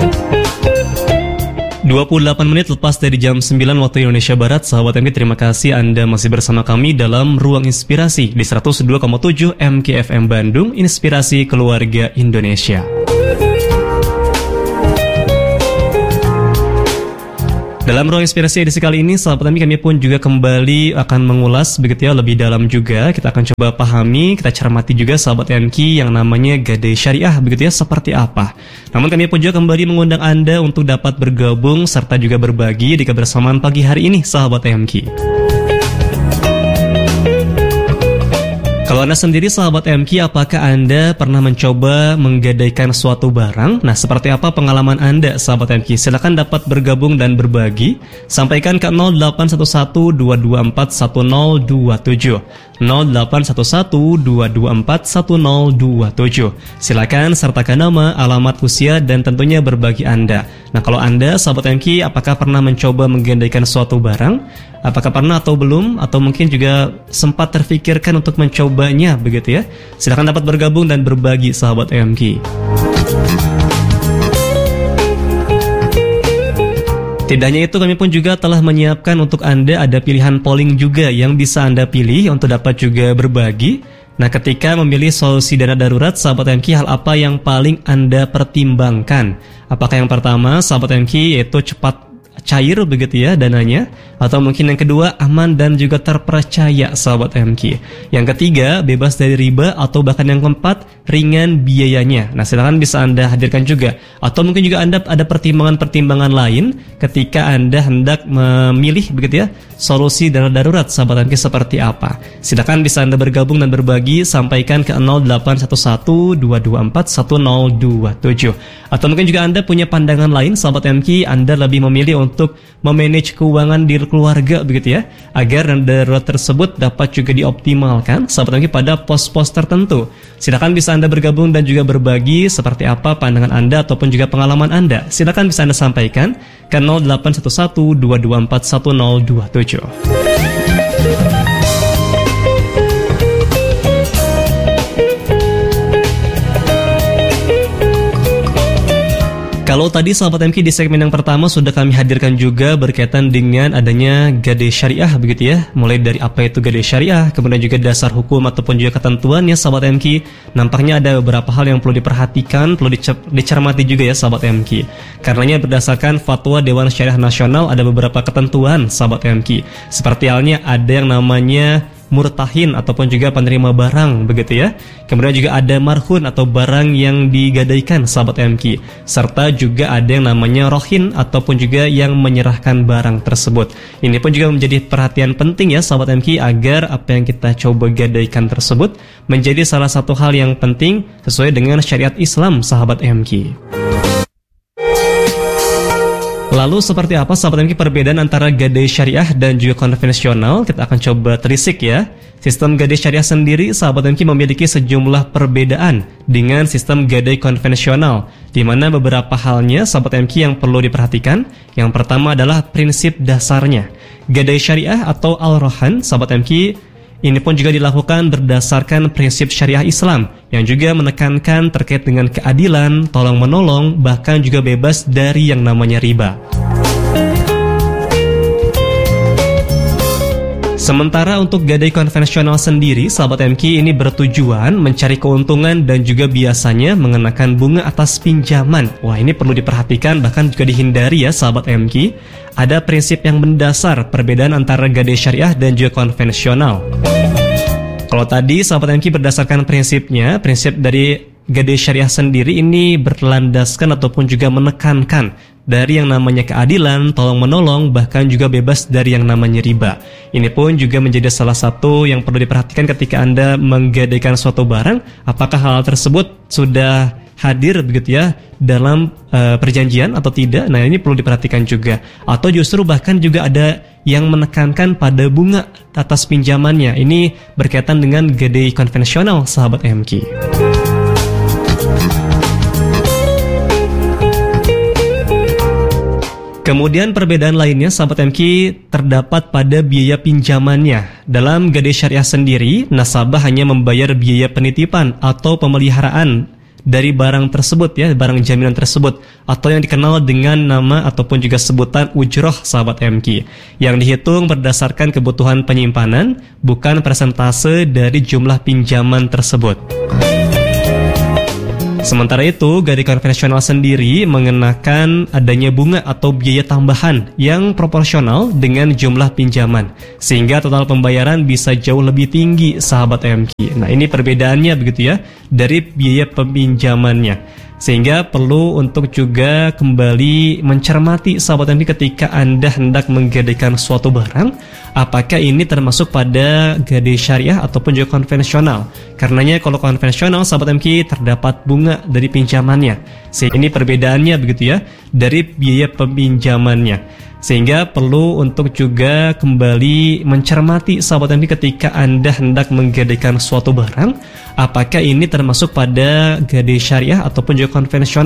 28 menit lepas dari jam 9 waktu Indonesia Barat, sahabat MK, terima kasih Anda masih bersama kami dalam Ruang Inspirasi di 102,7 MKFM Bandung, Inspirasi Keluarga Indonesia. Dalam Ruang Inspirasi edisi kali ini, sahabat kami pun juga kembali akan mengulas begitu ya lebih dalam juga. Kita akan coba pahami, kita cermati juga sahabat MK yang namanya Gadai Syariah begitu ya, seperti apa. Namun kami pun juga kembali mengundang Anda untuk dapat bergabung serta juga berbagi di kebersamaan pagi hari ini sahabat MK. Kalau Anda sendiri sahabat MK, apakah Anda pernah mencoba menggadaikan suatu barang? Nah, seperti apa pengalaman Anda sahabat MK? Silakan dapat bergabung dan berbagi. Sampaikan ke 0811-224-1027 0811-224-1027. Silakan sertakan nama, alamat, usia, dan tentunya berbagi Anda. Nah, kalau Anda sahabat MK, apakah pernah mencoba menggadaikan suatu barang? Apakah pernah atau belum? Atau mungkin juga sempat terfikirkan untuk mencobanya begitu ya? Silakan dapat bergabung dan berbagi sahabat MK. Tidak hanya itu, kami pun juga telah menyiapkan untuk Anda ada pilihan polling juga yang bisa Anda pilih untuk dapat juga berbagi. Nah, ketika memilih solusi dana darurat sahabat MK, hal apa yang paling Anda pertimbangkan? Apakah yang pertama sahabat MK yaitu cepat cair begitu ya dananya, atau mungkin yang kedua aman dan juga terpercaya sahabat MK, yang ketiga bebas dari riba, atau bahkan yang keempat ringan biayanya. Nah, silakan bisa Anda hadirkan juga, atau mungkin juga Anda ada pertimbangan-pertimbangan lain ketika Anda hendak memilih begitu ya solusi dana darurat sahabat MK seperti apa. Silakan bisa Anda bergabung dan berbagi, sampaikan ke 0811-224-1027. Atau mungkin juga Anda punya pandangan lain sahabat MK, Anda lebih memilih untuk memanage keuangan di keluarga begitu ya, agar dana darurat tersebut dapat juga dioptimalkan sahabat MK pada pos-pos tertentu. Silakan bisa Anda bergabung dan juga berbagi seperti apa pandangan Anda ataupun juga pengalaman Anda. Silakan bisa Anda sampaikan ke 0811-224-1027. Kalau tadi sahabat MK di segmen yang pertama sudah kami hadirkan juga berkaitan dengan adanya Gadai Syariah begitu ya. Mulai dari apa itu Gadai Syariah, kemudian juga dasar hukum ataupun juga ketentuannya sahabat MK. Nampaknya ada beberapa hal yang perlu diperhatikan, perlu dicermati juga ya sahabat MK. Karenanya berdasarkan fatwa Dewan Syariah Nasional ada beberapa ketentuan sahabat MK. Seperti halnya ada yang namanya murtahin ataupun juga penerima barang begitu ya. Kemudian juga ada marhun atau barang yang digadaikan sahabat MK, serta juga ada yang namanya rohin ataupun juga yang menyerahkan barang tersebut. Ini pun juga menjadi perhatian penting ya sahabat MK, agar apa yang kita coba gadaikan tersebut menjadi salah satu hal yang penting sesuai dengan syariat Islam sahabat MK. Lalu seperti apa sahabat MK perbedaan antara gadai syariah dan juga konvensional? Kita akan coba telisik ya. Sistem gadai syariah sendiri sahabat MK memiliki sejumlah perbedaan dengan sistem gadai konvensional, di mana beberapa halnya sahabat MK yang perlu diperhatikan. Yang pertama adalah prinsip dasarnya. Gadai syariah atau al-rohan sahabat MK ini pun juga dilakukan berdasarkan prinsip syariah Islam yang juga menekankan terkait dengan keadilan, tolong-menolong, bahkan juga bebas dari yang namanya riba. Sementara untuk gadai konvensional sendiri, sahabat MK ini bertujuan mencari keuntungan dan juga biasanya mengenakan bunga atas pinjaman. Wah, ini perlu diperhatikan bahkan juga dihindari ya sahabat MK. Ada prinsip yang mendasar perbedaan antara gadai syariah dan juga konvensional. Kalau tadi sahabat MK berdasarkan prinsipnya, prinsip dari gadai syariah sendiri ini berlandaskan ataupun juga menekankan dari yang namanya keadilan, tolong-menolong, bahkan juga bebas dari yang namanya riba. Ini pun juga menjadi salah satu yang perlu diperhatikan ketika Anda menggadaikan suatu barang. Apakah hal tersebut sudah hadir begitu ya dalam perjanjian atau tidak? Nah, ini perlu diperhatikan juga. Atau justru bahkan juga ada yang menekankan pada bunga atas pinjamannya. Ini berkaitan dengan gadai konvensional sahabat MK. Kemudian perbedaan lainnya sahabat MK terdapat pada biaya pinjamannya. Dalam gadai syariah sendiri, nasabah hanya membayar biaya penitipan atau pemeliharaan dari barang tersebut ya, barang jaminan tersebut, atau yang dikenal dengan nama ataupun juga sebutan ujroh sahabat MQ, yang dihitung berdasarkan kebutuhan penyimpanan, bukan persentase dari jumlah pinjaman tersebut. Sementara itu, gadai konvensional sendiri mengenakan adanya bunga atau biaya tambahan yang proporsional dengan jumlah pinjaman, sehingga total pembayaran bisa jauh lebih tinggi sahabat MQ. Nah, ini perbedaannya begitu ya dari biaya peminjamannya. Sehingga perlu untuk juga kembali mencermati sahabat MQ ketika Anda hendak menggadaikan suatu barang, apakah ini termasuk pada gadai syariah ataupun juga konvensional. Karenanya kalau konvensional sahabat MQ terdapat bunga dari pinjamannya. Sehingga ini perbedaannya begitu ya dari biaya peminjamannya. Sehingga perlu untuk juga kembali mencermati sahabat MQ ketika Anda hendak menggadaikan suatu barang, apakah ini termasuk pada gadai syariah ataupun juga konvensional.